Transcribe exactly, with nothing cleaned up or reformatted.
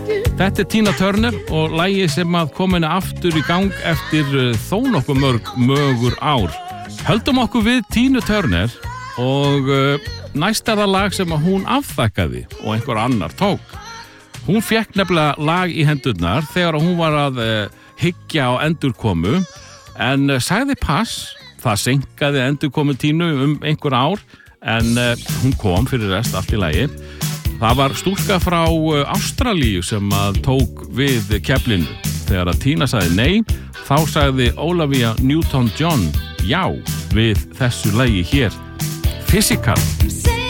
Þetta er Tina Turner og lagið sem að komin aftur í gang eftir þó nokkuð mörg mögur ár. Höldum okkur við Tina Turner og uh, næsta er það lag sem að hún afþakkaði og einhver annar tók. Hún fékk nefnilega lag í hendurnar þegar hún var að uh, hyggja á endurkomu en uh, sagði pass, það seinkaði endurkomu Tínu um einhver ár en uh, hún kom fyrir rest allt í lagi. Það var stúlka frá Ástralíu sem að tók við keflinu. Þegar að Tina sagði nei, þá sagði Olivia Newton-John já við þessu lagi hér, Physical.